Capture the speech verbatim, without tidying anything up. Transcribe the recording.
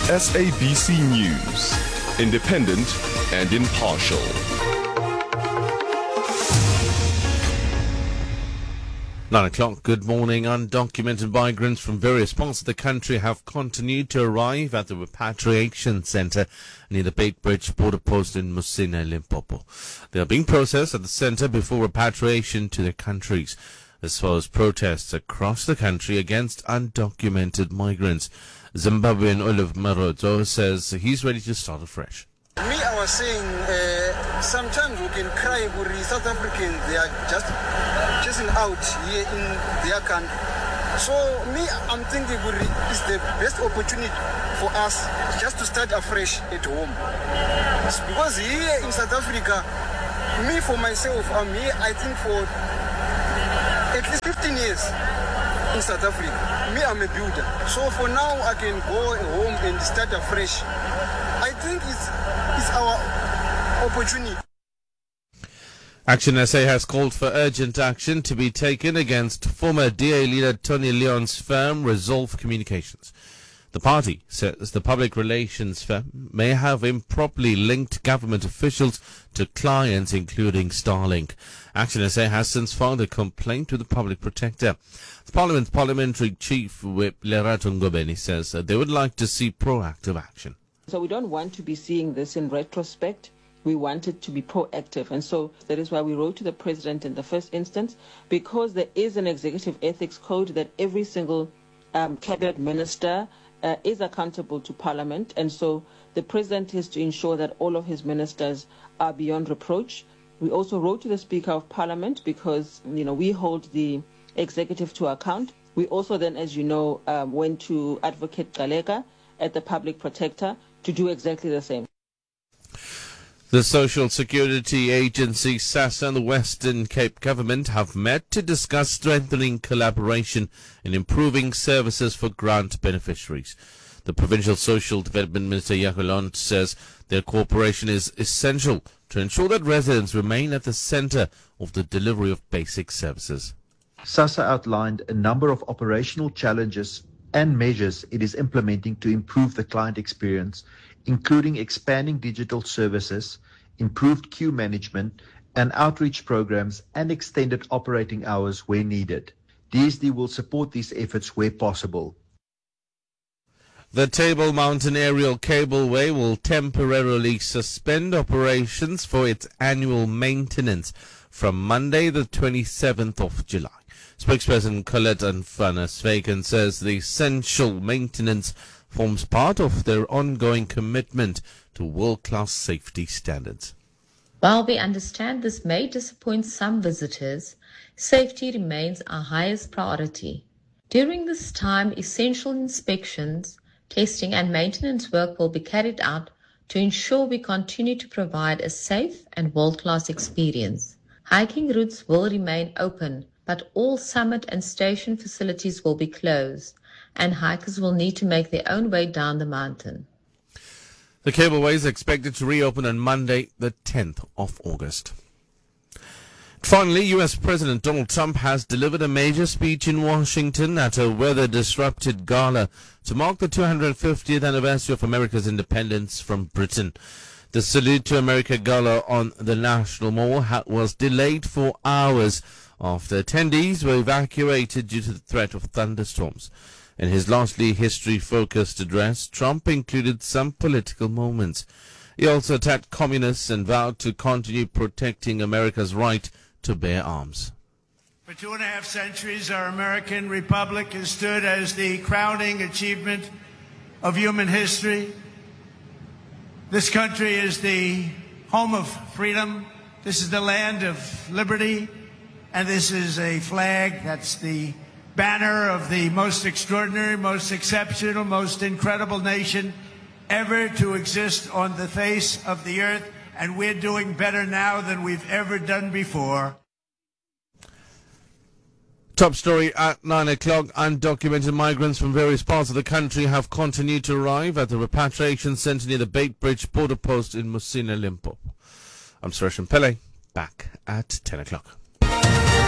S A B C News, independent and impartial. Nine o'clock, good morning. Undocumented migrants from various parts of the country have continued to arrive at the repatriation centre near the Beitbridge border post in Musina, Limpopo. They are being processed at the centre before repatriation to their countries. This follows protests across the country against undocumented migrants. Zimbabwean Olive Maroto says he's ready to start afresh. Me, I was saying, uh, sometimes we can cry for the South Africans. They are just chasing out here in their country. So me, I'm thinking it's the best opportunity for us just to start afresh at home. It's because here in South Africa, me for myself, I'm here, I think for at least fifteen years in South Africa. Me, I'm a builder. So for now, I can go home and start afresh. I think it's, it's our opportunity. Action S A has called for urgent action to be taken against former D A leader Tony Leon's firm Resolve Communications. The party says the public relations firm may have improperly linked government officials to clients, including Starlink. Action S A has since filed a complaint with the public protector. The Parliament's parliamentary chief whip Lerato Ngobeni says that they would like to see proactive action. So we don't want to be seeing this in retrospect. We want it to be proactive. And so that is why we wrote to the president in the first instance, because there is an executive ethics code that every single um, cabinet minister uh, is accountable to Parliament. And so the president is to ensure that all of his ministers are beyond reproach. We also wrote to the Speaker of Parliament because, you know, we hold the executive to account. We also then, as you know, um, went to Advocate Galeka at the Public Protector to do exactly the same. The Social Security Agency, SASSA, and the Western Cape government have met to discuss strengthening collaboration in improving services for grant beneficiaries. The Provincial Social Development Minister Yakolont says their cooperation is essential to ensure that residents remain at the centre of the delivery of basic services. SASSA outlined a number of operational challenges and measures it is implementing to improve the client experience, including expanding digital services, improved queue management, and outreach programs, and extended operating hours where needed. D S D will support these efforts where possible. The Table Mountain Aerial Cableway will temporarily suspend operations for its annual maintenance from Monday the twenty-seventh of July. Spokesperson Colette Anfana-Sveken says the essential maintenance forms part of their ongoing commitment to world-class safety standards. While we understand this may disappoint some visitors, safety remains our highest priority. During this time, essential inspections, testing and maintenance work will be carried out to ensure we continue to provide a safe and world-class experience. Hiking routes will remain open, but all summit and station facilities will be closed, and hikers will need to make their own way down the mountain. The cableway is expected to reopen on Monday, the tenth of August. Finally, U S President Donald Trump has delivered a major speech in Washington at a weather-disrupted gala to mark the two hundred fiftieth anniversary of America's independence from Britain. The Salute to America gala on the National Mall ha- was delayed for hours after attendees were evacuated due to the threat of thunderstorms. In his largely history-focused address, Trump included some political moments. He also attacked communists and vowed to continue protecting America's right to bear arms. For two and a half centuries, our American republic has stood as the crowning achievement of human history. This country is the home of freedom. This is the land of liberty. And this is a flag that's the banner of the most extraordinary, most exceptional, most incredible nation ever to exist on the face of the earth. And we're doing better now than we've ever done before. Top story at nine o'clock. Undocumented migrants from various parts of the country have continued to arrive at the repatriation centre near the Beitbridge border post in Musina, Limpopo. I'm Suresh Pele, back at ten o'clock.